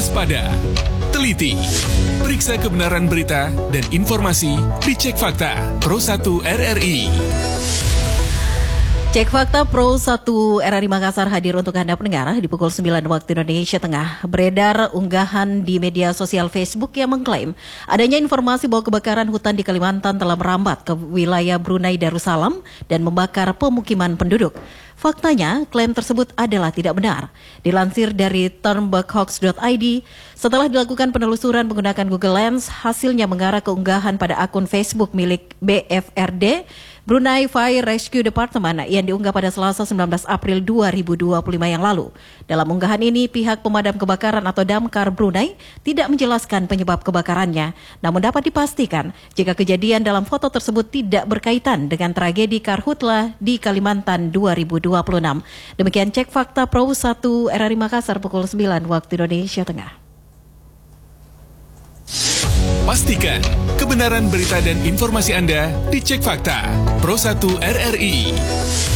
waspada, teliti, periksa kebenaran berita dan informasi di Cek Fakta Pro 1 RRI. Cek Fakta Pro 1 RRI Makassar hadir untuk Anda pendengar di pukul 9 waktu Indonesia Tengah. Beredar unggahan di media sosial Facebook yang mengklaim adanya informasi bahwa kebakaran hutan di Kalimantan telah merambat ke wilayah Brunei Darussalam dan membakar pemukiman penduduk. Faktanya, klaim tersebut adalah tidak benar. Dilansir dari turnbuckhoax.id, setelah dilakukan penelusuran menggunakan Google Lens, hasilnya mengarah ke unggahan pada akun Facebook milik BFRD, Brunei Fire Rescue Department yang diunggah pada Selasa 19 April 2025 yang lalu. Dalam unggahan ini, pihak pemadam kebakaran atau Damkar Brunei tidak menjelaskan penyebab kebakarannya. Namun dapat dipastikan jika kejadian dalam foto tersebut tidak berkaitan dengan tragedi Karhutla di Kalimantan 2026. Demikian Cek Fakta Pro 1 RRI Makassar pukul 9 waktu Indonesia Tengah. Pastikan kebenaran berita dan informasi Anda di Cek Fakta Pro 1 RRI.